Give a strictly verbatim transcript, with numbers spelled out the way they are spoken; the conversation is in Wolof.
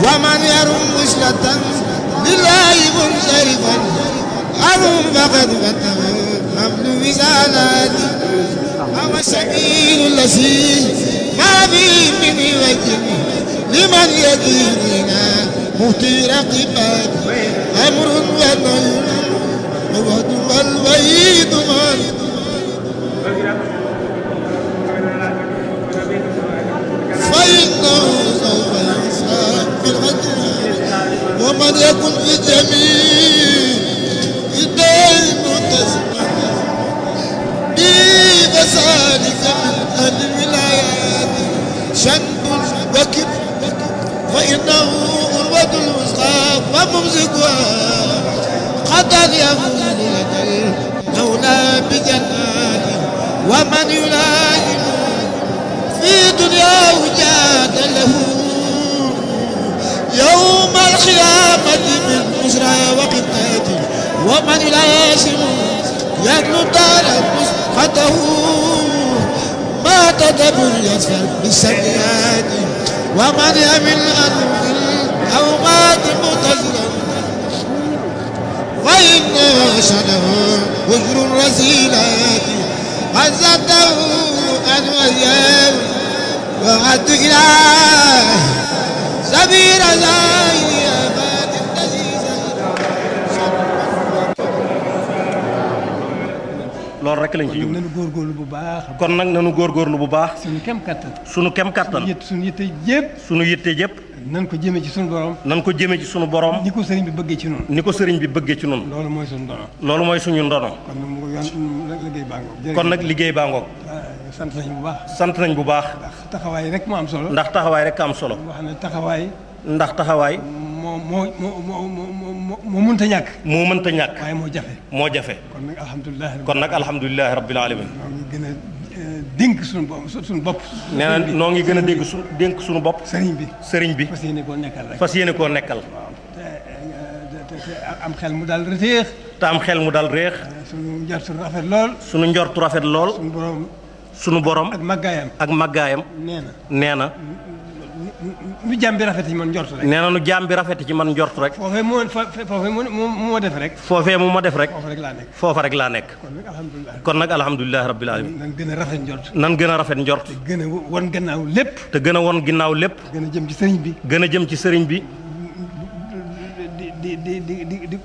ومن يرم وصلة لله منصرفا أرم فقد فتح حمل وزالاتي هو السبيل الذي ما فيه من وجه لمن يديننا مهتي رقبات أمر ونهي ووعد والوعيد من فإنه سوف يحساب بالغدر ومن يكن في جميع الدين متسمع بذلك من الولايات شنب وكب فإنه أروة الوسطى وممسكها قد يمون لدى المولى بجنات ومن يلازم في دنياه جاد له يوم القيامة من أسرى وقتات ومن يلازم يدل دار مسقطه ما تدبر يسفر بالسيئات ومن يمل أنه أو مات متزرا فإن شده وجر الرزيلات عزته أن وياه وعد إله سبيل الله أباد الدزيزة loolu rek lañ ci jublu nañu góorgóorlu bu baax. kon nag nañu góorgóorlu bu baax. suñu kem kattan. suñu kem kattan. suñu yitte yëpp. suñu yitte yëpp. nan ko jëmee ci suñu borom. nan ko jëmee ci suñu borom. ni ko sëriñ bi bëggee ci noonu. ni ko sëriñ bi bëggee ci noonu. loolu mooy suñu ndono. loolu mooy suñu ndono. kon nag mu yoon liggéey baa ngoog. kon nag liggéey baa ngoog. sant nañ bu baax. sant nañ bu baax. ndax taxawaay rek moo am solo. ndax taxawaay rek am solo. wax ne taxawaay. ndax taxawaay. moo moo moo moo moo moo mënta ñàkk. moo mënta ñàkk. waaye moo jafe. moo jafe. kon nag alhamdulilah. kon nag alhamdulilah rabbil alamin. ñoo ngi gën a dénk suñu bopp suñu bopp. nee na noo ngi gën a dégg su dénk suñu bopp. sëriñ bi. sëriñ bi. fas yéene koo nekkal rek. fas yéene koo nekkal. te te am xel mu daal réex. te am xel mu dal réex. suñu njortu rafet lool. suñu njortu rafet lool. suñu borom. suñu borom. ak màggaayam. ak màggaayam. nee na. nee na. nu jaam bi rafet ci man njortu rek. nee na nu jaam bi rafet ci man njortu rek. foofee moo foofee moo moo def rek. foofee mu ma def rek. foofa rek laa nekk. foofa rek laa nekk. kon nag alhamdulilah. kon nag alhamdulilah rabbil alamin. nan gën a rafet njort. nan gën a rafet njort. te gën a won gannaaw lépp. te gën a won ginnaaw lépp. gën a jëm ci sëriñ bi. gën a jëm ci sëriñ bi. di di di di di.